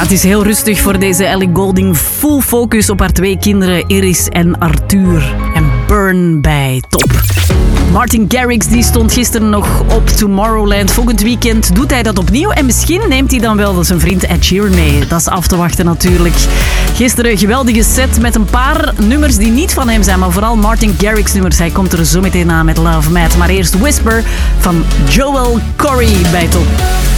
het is heel rustig voor deze Ellie Goulding. Full focus op haar 2 kinderen, Iris en Arthur. En Burn bij Top. Martin Garrix die stond gisteren nog op Tomorrowland. Volgend weekend doet hij dat opnieuw. En misschien neemt hij dan wel zijn vriend Ed Sheeran mee. Dat is af te wachten natuurlijk. Gisteren een geweldige set met een paar nummers die niet van hem zijn. Maar vooral Martin Garrix nummers. Hij komt er zo meteen aan met Love Mad. Maar eerst Whisper van Joel Corry bij Top.